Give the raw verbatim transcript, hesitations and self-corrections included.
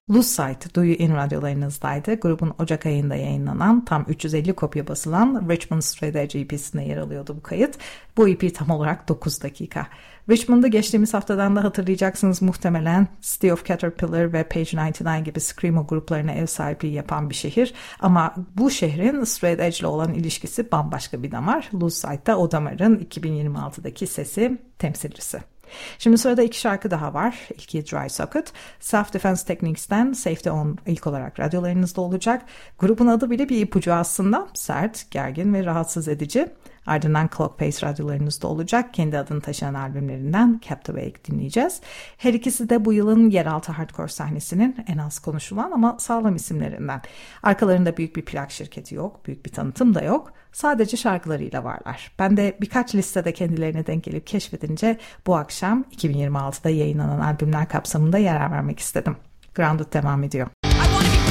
Lose Sight, Duyu In radyolarınızdaydı. Grubun Ocak ayında yayınlanan, tam üç yüz elli kopya basılan Richmond Straight Edge E P'sine yer alıyordu bu kayıt. Bu E P tam olarak dokuz dakika. Richmond'u geçtiğimiz haftadan da hatırlayacaksınız muhtemelen. City of Caterpillar ve Page doksan dokuz gibi Screamo gruplarına ev sahipliği yapan bir şehir. Ama bu şehrin Straight Edge ile olan ilişkisi bambaşka bir damar. Lose Sight da o damarın iki bin yirmi altıdaki sesi, temsilcisi. Şimdi sırada iki şarkı daha var. İlki Dry Socket. Self Defense Techniques'ten Safety On ilk olarak radyolarınızda olacak. Grubun adı bile bir ipucu aslında. Sert, gergin ve rahatsız edici. Ardından Clock Pace radyolarınızda olacak. Kendi adını taşıyan albümlerinden Captivate dinleyeceğiz. Her ikisi de bu yılın yeraltı hardcore sahnesinin en az konuşulan ama sağlam isimlerinden. Arkalarında büyük bir plak şirketi yok, büyük bir tanıtım da yok. Sadece şarkılarıyla varlar. Ben de birkaç listede kendilerine denk gelip keşfedince bu akşam iki bin yirmi altıda yayınlanan albümler kapsamında yer vermek istedim. Grounded devam ediyor.